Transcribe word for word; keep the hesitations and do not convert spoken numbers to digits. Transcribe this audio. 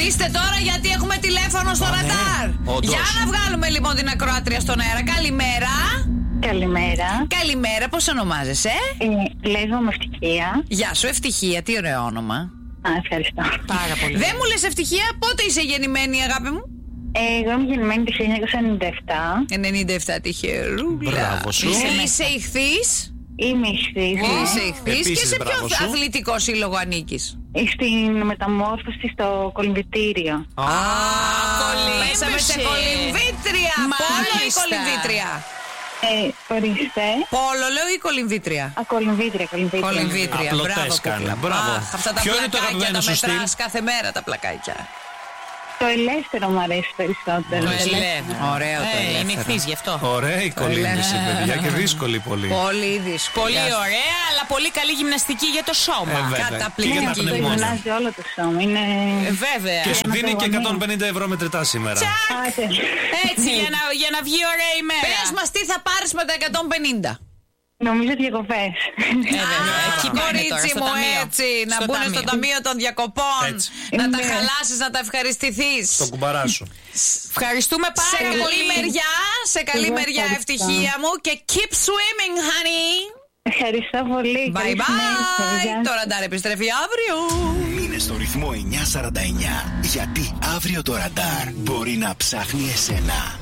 Καθίστε τώρα γιατί έχουμε τηλέφωνο στο ραντάρ. Για να βγάλουμε λοιπόν την ακροάτρια στον αέρα. Καλημέρα. Καλημέρα. Καλημέρα, πώς ονομάζεσαι? Ε, λέγομαι Ευτυχία. Γεια σου, Ευτυχία, τι ωραίο όνομα. Α, ευχαριστώ. Πάρα πολύ. Δεν μου λες Ευτυχία, πότε είσαι γεννημένη, αγάπη μου? Ε, εγώ είμαι γεννημένη το χίλια εννιακόσια ενενήντα επτά. ενενήντα επτά, τυχερούλα. Μπράβο σου. Είσαι, είσαι ηχθής. Είμαι ηχθής. Είσαι ηχθής. Και σε ποιο σου. αθλητικό σύλλογο ανήκεις? Στην μεταμόρφωση στο κολυμβητήριο. Α, Πέσαμε σε κολυμβήτρια. Πόλο ή κολυμβήτρια? Ε, ορίστε. Πόλο λέω ή κολυμβήτρια? Α, κολυμβήτρια, κολυμβήτρια. Κολυμβήτρια. Απλωτές Μπράβο, κάνει. κούκλα. Μπράβο. Αχ, αυτά τα Ποιο είναι το πλακάκια αγαπημένο τα σου στυλ? μετράς κάθε μέρα τα πλακάκια. Το ελεύθερο μου αρέσει περισσότερο. Το ελεύθερο. Ωραίο το ελεύθερο. Είναι ηχθής γι' αυτό. Ωραία η κολύμβηση, παιδιά, και δύσκολη πολύ. Πολύ δύσκολη. Πολύ ωραία, αλλά πολύ καλή γυμναστική για το σώμα. Ε, βέβαια. Καταπληκτική. Και για τα Αυτό πνευμόνια. γυμνάζει όλο το σώμα. Είναι... Ε, βέβαια. Και σου δίνει και εκατόν πενήντα ευρώ μετρητά σήμερα. Α, τέλεια. Έτσι, για να, για να βγει ωραία ημέρα. Πες μας τι θα πάρεις με τα εκατόν πενήντα. Νομίζω διακοπές. Ε, βέβαια. Εκεί πάνε τώρα, Κορίτσι στο μου, ταμείο. έτσι. Να Στο μπουν ταμείο. στο ταμείο των διακοπών. Έτσι. Να τα Ναι. χαλάσεις, να τα ευχαριστηθείς. Το κουμπαρά σου. Ευχαριστούμε Σε πάρα καλή πολύ. μεριά, σε καλή Εγώ μεριά, ευχαριστώ. ευτυχία μου. Και keep swimming, honey. Ευχαριστώ πολύ. Bye Καλή συνέχεια. bye. Γεια σας. Το ραντάρ επιστρέφει αύριο. Μείνε στο ρυθμό εννιακόσια σαράντα εννιά, γιατί αύριο το ραντάρ μπορεί να ψάχνει εσένα.